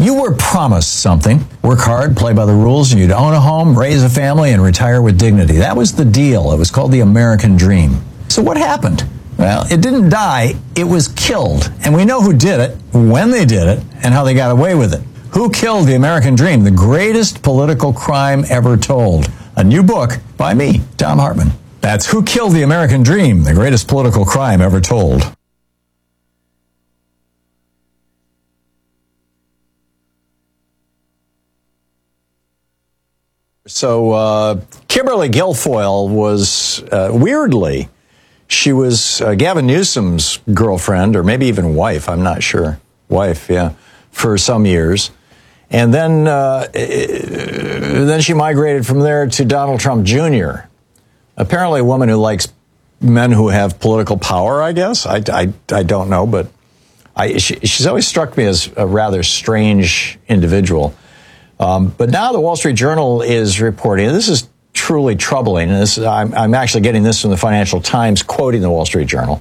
You were promised something. Work hard, play by the rules, and you'd own a home, raise a family, and retire with dignity. That was the deal. It was called the American Dream. So what happened? Well, it didn't die. It was killed. And we know who did it, when they did it, and how they got away with it. Who killed the American Dream? The greatest political crime ever told. A new book by me, Thom Hartmann. That's Who Killed the American Dream? The Greatest Political Crime Ever Told. So Kimberly Guilfoyle was, weirdly, she was Gavin Newsom's girlfriend, or maybe even wife, I'm not sure. Wife, yeah, for some years. And then she migrated from there to Donald Trump Jr., apparently a woman who likes men who have political power, I guess. I don't know, but she's always struck me as a rather strange individual. But now the Wall Street Journal is reporting, and this is truly troubling, and I'm actually getting this from the Financial Times, quoting the Wall Street Journal,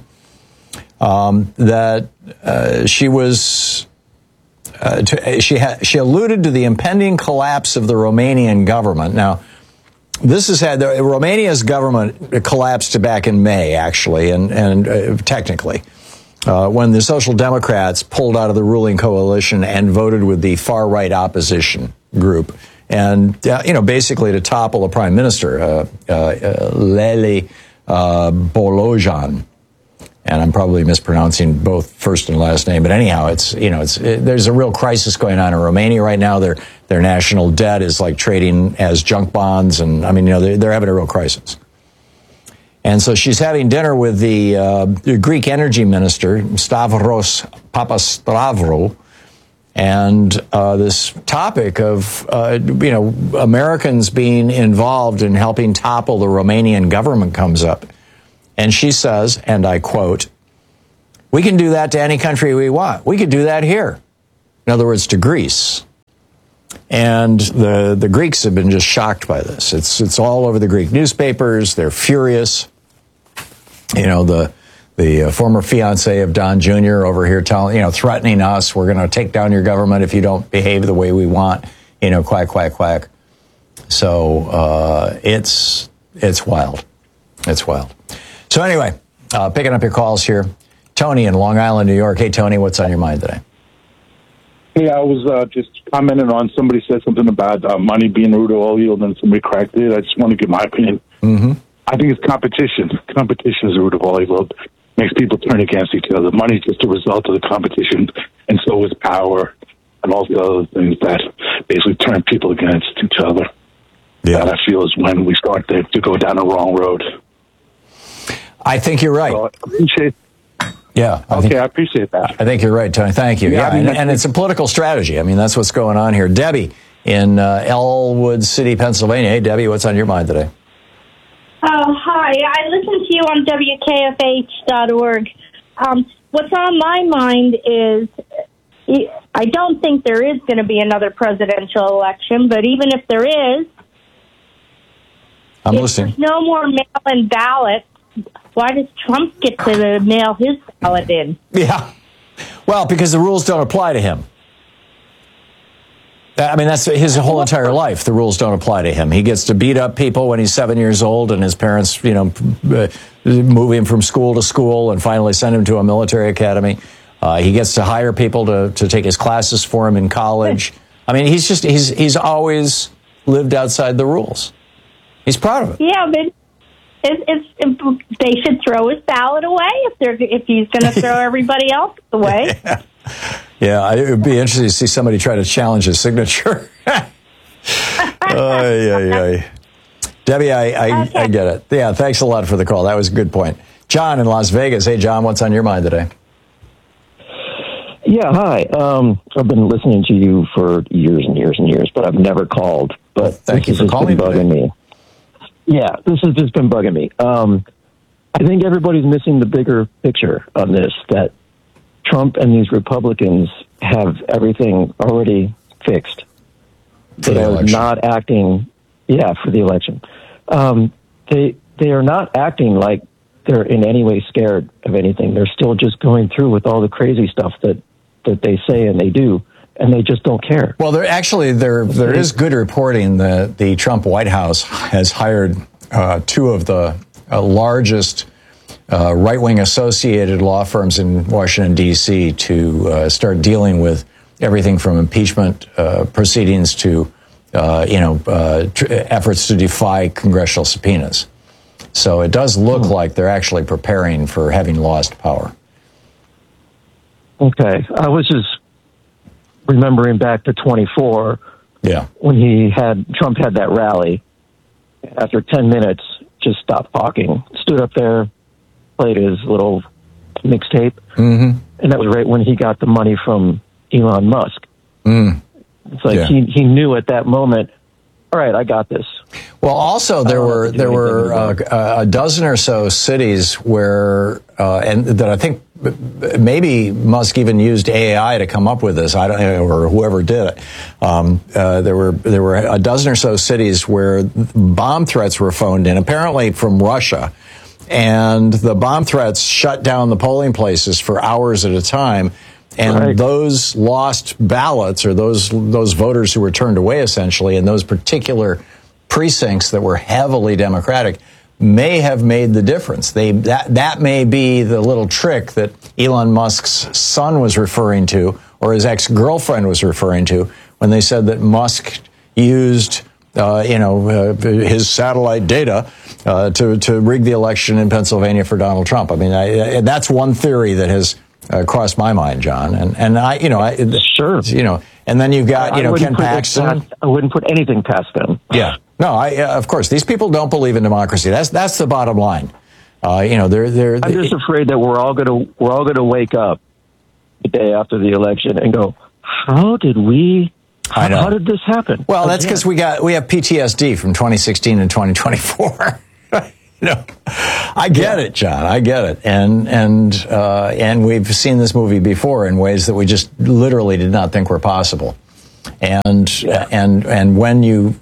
that she was, she alluded to the impending collapse of the Romanian government. Now, this has had, Romania's government collapsed back in May, actually, and technically. When the Social Democrats pulled out of the ruling coalition and voted with the far-right opposition group, and basically to topple the prime minister, Lele Bolojan, and I'm probably mispronouncing both first and last name, but anyhow, there's a real crisis going on in Romania right now. Their national debt is like trading as junk bonds, and they're having a real crisis. And so she's having dinner with the Greek energy minister, Stavros Papastavro, and this topic of, Americans being involved in helping topple the Romanian government comes up. And she says, and I quote, "We can do that to any country we want. We could do that here." In other words, to Greece. And the Greeks have been just shocked by this. It's all over the Greek newspapers. They're furious. The former fiance of Don Jr. over here threatening us, we're going to take down your government if you don't behave the way we want, quack, quack, quack. So it's wild. It's wild. So anyway, picking up your calls here. Tony in Long Island, New York. Hey, Tony, what's on your mind today? Yeah, I was just commenting on somebody said something about money being root of all evil, and somebody cracked it. I just want to give my opinion. Mm-hmm. I think it's competition. Competition is the root of all evil. It makes people turn against each other. Money is just a result of the competition, and so is power and all the other things that basically turn people against each other. Yeah. That I feel is when we start to go down the wrong road. I think you're right. So I appreciate. Yeah. I appreciate that. I think you're right, Tony. Thank you. Yeah, and it's a political strategy. That's what's going on here. Debbie in Elwood City, Pennsylvania. Hey, Debbie, what's on your mind today? Oh, hi. I listen to you on WKFH.org. What's on my mind is I don't think there is going to be another presidential election, but even if there is, I'm listening. There's no more mail-in ballots. Why does Trump get to mail his ballot in? Yeah. Well, because the rules don't apply to him. That's his whole entire life. The rules don't apply to him. He gets to beat up people when he's 7 years old, and his parents, move him from school to school and finally send him to a military academy. He gets to hire people to take his classes for him in college. He's always lived outside the rules. He's proud of it. Yeah, but they should throw his ballot away if he's going to throw everybody else away. Yeah, it would be interesting to see somebody try to challenge his signature. Debbie, I get it. Yeah, thanks a lot for the call. That was a good point. John in Las Vegas. Hey, John, what's on your mind today? Yeah, hi. I've been listening to you for years and years and years, but I've never called. But thank you for calling bugging me. Yeah, this has just been bugging me. I think everybody's missing the bigger picture on this, that Trump and these Republicans have everything already fixed. They are not acting, for the election. They are not acting like they're in any way scared of anything. They're still just going through with all the crazy stuff that they say and they do. and they just don't care. Well, there is good reporting that the Trump White House has hired two of the largest right-wing associated law firms in Washington, D.C. to start dealing with everything from impeachment proceedings to efforts to defy congressional subpoenas. So it does look like they're actually preparing for having lost power. Okay. I was just remembering back to 24 when Trump had that rally. After 10 minutes, just stopped talking, stood up there, played his little mixtape, and that was right when he got the money from Elon Musk. It's like he knew at that moment, all right, I got this. Well, also there were a dozen or so cities where, and that I think maybe Musk even used AI to come up with this. I don't know, or whoever did it. There were a dozen or so cities where bomb threats were phoned in, apparently from Russia, and the bomb threats shut down the polling places for hours at a time. And those lost ballots, or those voters who were turned away, essentially, in those particular precincts that were heavily Democratic, may have made the difference. That may be the little trick that Elon Musk's son was referring to, or his ex-girlfriend was referring to, when they said that Musk used his satellite data to rig the election in Pennsylvania for Donald Trump. I mean, that's one theory that has crossed my mind, John, and I sure, and then you've got Ken Paxton. I wouldn't put anything past them. Yeah, no, of course, these people don't believe in democracy. That's the bottom line. I'm just afraid that we're all gonna wake up the day after the election and go, how did this happen? Well, that's because we have PTSD from 2016 and 2024. I get it, John. I get it, and we've seen this movie before in ways that we just literally did not think were possible. And when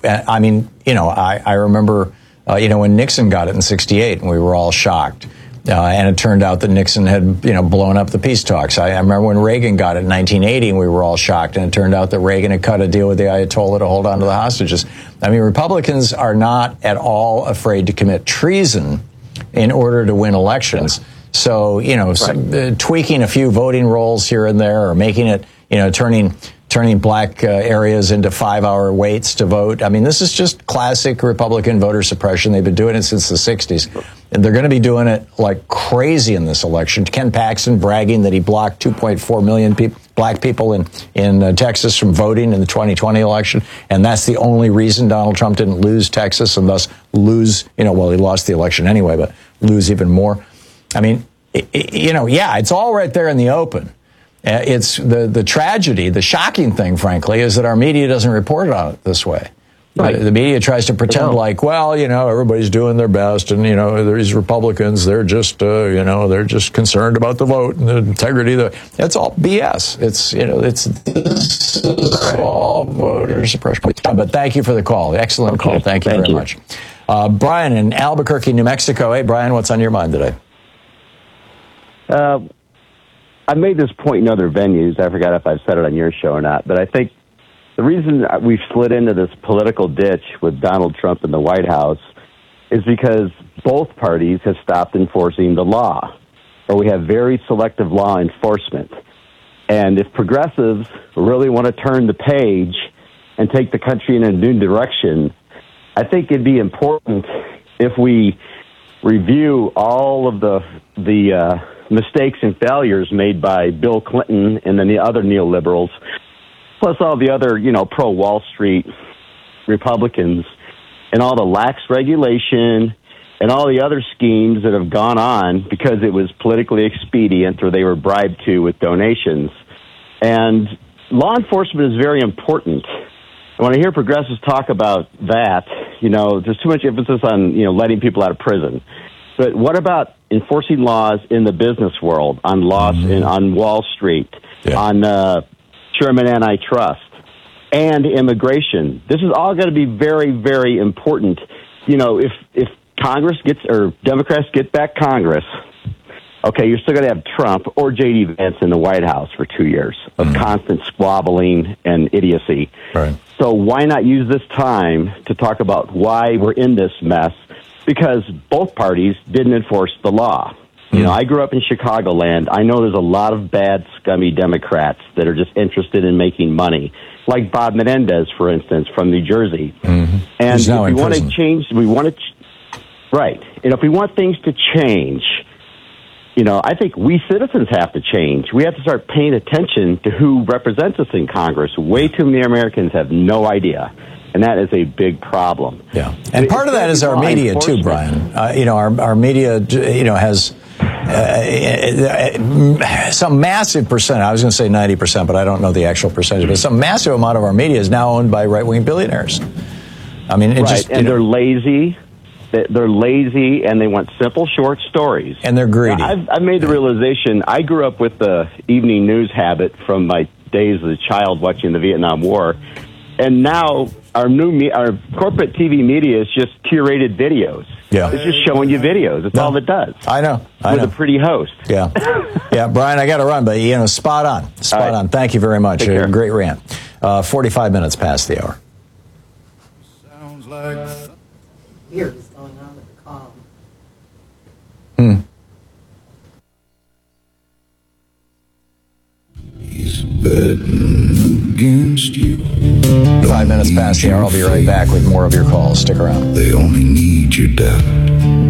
I remember, when Nixon got it in '68, and we were all shocked. And it turned out that Nixon had, blown up the peace talks. I remember when Reagan got it in 1980, and we were all shocked. And it turned out that Reagan had cut a deal with the Ayatollah to hold on to the hostages. I mean, Republicans are not at all afraid to commit treason in order to win elections. So, tweaking a few voting rolls here and there, or making it, turning black areas into 5-hour waits to vote. I mean, this is just classic Republican voter suppression. They've been doing it since the 60s. And they're going to be doing it like crazy in this election. Ken Paxton bragging that he blocked 2.4 million black people in Texas from voting in the 2020 election. And that's the only reason Donald Trump didn't lose Texas and thus lose, he lost the election anyway, but lose even more. I mean, it's all right there in the open. It's the tragedy, the shocking thing, frankly, is that our media doesn't report on it this way. Right. The media tries to pretend like, everybody's doing their best, and these Republicans, they're just concerned about the vote and the integrity. That's all BS. It's all voter suppression. But thank you for the call. Excellent call. Thank you very much. Brian in Albuquerque, New Mexico. Hey, Brian, what's on your mind today? I've made this point in other venues. I forgot if I've said it on your show or not, but I think the reason we've slid into this political ditch with Donald Trump in the White House is because both parties have stopped enforcing the law, or we have very selective law enforcement. And if progressives really want to turn the page and take the country in a new direction, I think it'd be important if we review all of the mistakes and failures made by Bill Clinton and then the other neoliberals, plus all the other, pro-Wall Street Republicans, and all the lax regulation and all the other schemes that have gone on because it was politically expedient or they were bribed to with donations. And law enforcement is very important. And when I hear progressives talk about that, there's too much emphasis on, letting people out of prison. But what about enforcing laws in the business world, on laws on Wall Street, on Sherman antitrust, and immigration? This is all going to be very, very important. If Congress gets, or Democrats get back Congress, okay, you're still going to have Trump or J.D. Vance in the White House for 2 years of constant squabbling and idiocy. Right. So why not use this time to talk about why we're in this mess? Because both parties didn't enforce the law. You know, I grew up in Chicagoland. I know there's a lot of bad, scummy Democrats that are just interested in making money, like Bob Menendez, for instance, from New Jersey. And He's now if we in want to prison. change, we want to, right. And if we want things to change, you know, I think we citizens have to change. We have to start paying attention to who represents us in Congress. Way too many Americans have no idea. And that is a big problem. Yeah. And part of that is our media, too, Brian. You know, our media, you know, has some massive percent. I was going to say 90%, but I don't know the actual percentage. But some massive amount of our media is now owned by right-wing billionaires. I mean, they're lazy. They're lazy, and they want simple, short stories. And they're greedy. I've made the realization. I grew up with the evening news habit from my days as a child watching the Vietnam War. And now our corporate TV media is just curated videos. Yeah. It's just showing you videos. That's all it does. I know. With a pretty host. Yeah. Yeah, Brian, I got to run, but, you know, spot on. Spot on. Thank you very much. Great rant. 45 minutes past the hour. Sounds like weird is going on with the calm. he's betting against you. 5 minutes past the hour. I'll be right back with more of your calls. Stick around. They only need your doubt.